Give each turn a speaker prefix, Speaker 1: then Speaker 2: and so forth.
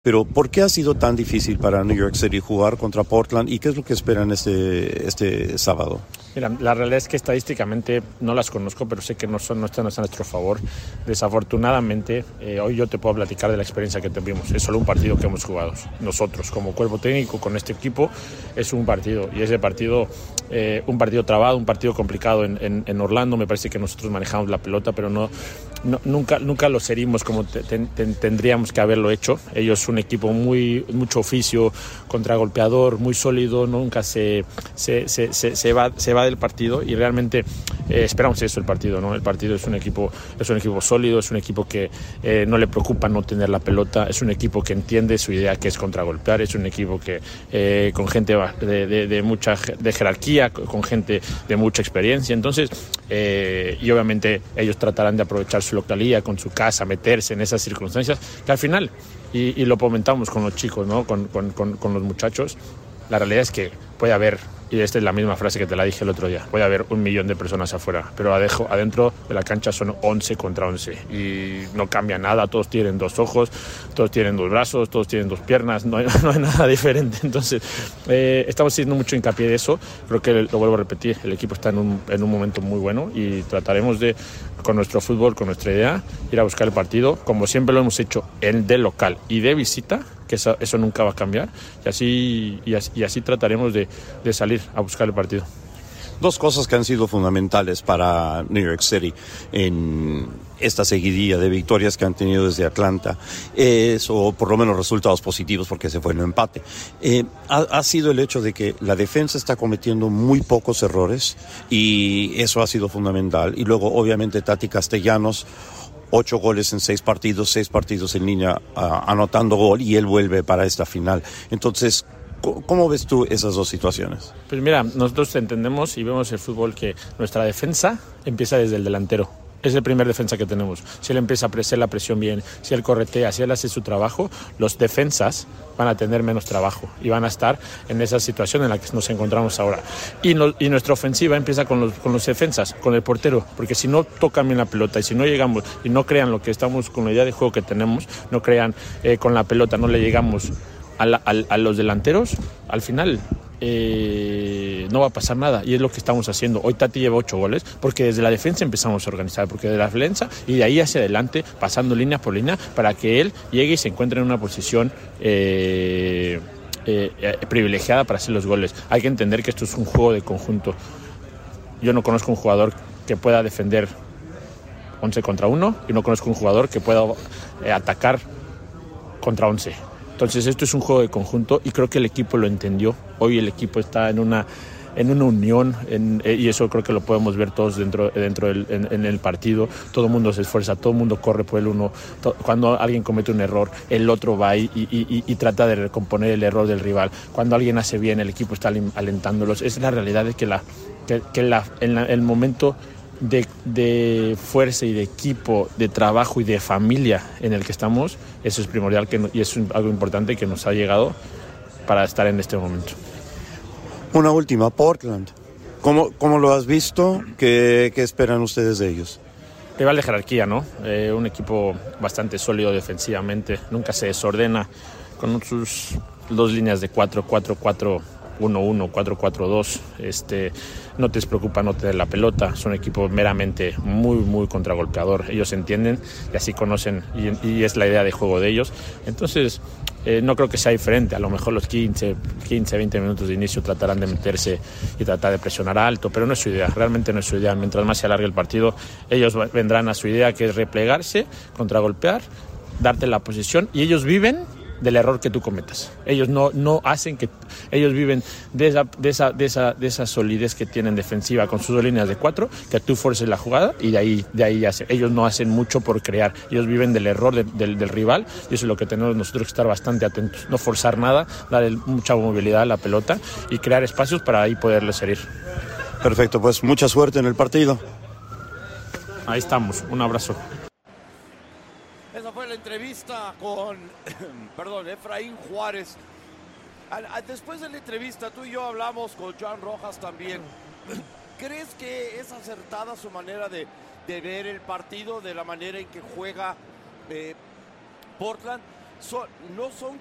Speaker 1: Pero ¿por qué ha sido tan difícil para New York City jugar contra Portland y qué es lo que esperan este sábado?
Speaker 2: Mira, la realidad es que estadísticamente no las conozco, pero sé que no están a nuestro favor. Desafortunadamente, hoy yo te puedo platicar de la experiencia que tuvimos. Es solo un partido que hemos jugado. Nosotros, como cuerpo técnico, con este equipo, es un partido. Y ese partido, un partido trabado, un partido complicado en Orlando. Me parece que nosotros manejamos la pelota, pero nunca lo herimos como tendríamos que haberlo hecho. Ellos un equipo mucho oficio, contragolpeador, muy sólido, nunca se va del partido y realmente esperamos eso el partido, ¿no? El partido es un equipo sólido, es un equipo que no le preocupa no tener la pelota, es un equipo que entiende su idea que es contragolpear, es un equipo que con gente de jerarquía, con gente de mucha experiencia, entonces y obviamente ellos tratarán de aprovechar su localía con su casa, meterse en esas circunstancias que al final y lo comentamos con los chicos, ¿no? con los muchachos, la realidad es que puede haber, y esta es la misma frase que te la dije el otro día, puede haber 1 millón de personas afuera, pero adentro de la cancha son 11 contra 11 y no cambia nada, todos tienen 2 ojos, todos tienen 2 brazos, todos tienen 2 piernas, no hay nada diferente, entonces estamos haciendo mucho hincapié de eso, creo que lo vuelvo a repetir, el equipo está en un momento muy bueno y trataremos de, con nuestro fútbol, con nuestra idea, ir a buscar el partido, como siempre lo hemos hecho de local y de visita, que eso nunca va a cambiar y así trataremos de salir a buscar el partido.
Speaker 1: 2 cosas que han sido fundamentales para New York City en esta seguidilla de victorias que han tenido desde Atlanta, o por lo menos resultados positivos porque se fue en un empate, ha sido el hecho de que la defensa está cometiendo muy pocos errores y eso ha sido fundamental. Y luego obviamente Tati Castellanos, 8 goles en 6 partidos en línea, anotando gol y él vuelve para esta final. Entonces, ¿cómo ves tú esas 2 situaciones?
Speaker 2: Pues mira, nosotros entendemos y vemos el fútbol que nuestra defensa empieza desde el delantero. Es el primer defensa que tenemos. Si él empieza a hacer la presión bien, si él corretea, si él hace su trabajo, los defensas van a tener menos trabajo y van a estar en esa situación en la que nos encontramos ahora. Y nuestra ofensiva empieza con los defensas, con el portero, porque si no tocan bien la pelota y si no llegamos y no crean lo que estamos con la idea de juego que tenemos, no crean con la pelota, no le llegamos a los delanteros, al final no va a pasar nada y es lo que estamos haciendo. Hoy Tati lleva 8 goles porque desde la defensa empezamos a organizar, porque de la defensa y de ahí hacia adelante, pasando línea por línea para que él llegue y se encuentre en una posición privilegiada para hacer los goles. Hay que entender que esto es un juego de conjunto. Yo no conozco un jugador que pueda defender 11 contra 1 y no conozco un jugador que pueda atacar contra 11. Entonces esto es un juego de conjunto y creo que el equipo lo entendió. Hoy el equipo está en una unión y eso creo que lo podemos ver todos dentro en el partido. Todo el mundo se esfuerza, todo el mundo corre por el uno. Cuando alguien comete un error, el otro va y trata de recomponer el error del rival. Cuando alguien hace bien, el equipo está alentándolos. Es la realidad de que en el momento de fuerza y de equipo, de trabajo y de familia en el que estamos, eso es primordial y es algo importante que nos ha llegado para estar en este momento.
Speaker 1: Una última, Portland. ¿Cómo lo has visto? ¿Qué esperan ustedes de ellos?
Speaker 2: Rival de jerarquía, ¿no? Un equipo bastante sólido defensivamente, nunca se desordena, con sus 2 líneas de 4-4-4. 1-1, 4-4-2, no te preocupa no tener la pelota, son un equipo meramente muy contragolpeador, ellos entienden y así conocen y es la idea de juego de ellos, entonces no creo que sea diferente, a lo mejor los 15, 20 minutos de inicio tratarán de meterse y tratar de presionar alto, pero no es su idea, realmente no es su idea, mientras más se alargue el partido, ellos vendrán a su idea que es replegarse, contragolpear, darte la posición y ellos viven del error que tú cometas. Ellos no hacen que ellos viven de esa solidez que tienen defensiva con sus 2 líneas de 4, que tú forces la jugada y de ahí hacen. Ellos no hacen mucho por crear, ellos viven del error del rival y eso es lo que tenemos nosotros que estar bastante atentos, no forzar nada, darle mucha movilidad a la pelota y crear espacios para ahí poderles herir.
Speaker 1: Perfecto, pues mucha suerte en el partido.
Speaker 2: Ahí estamos, un abrazo.
Speaker 3: Esa fue la entrevista con Efraín Juárez. Después de la entrevista, tú y yo hablamos con Joan Rojas también. ¿Crees que es acertada su manera de ver el partido, de la manera en que juega Portland? no son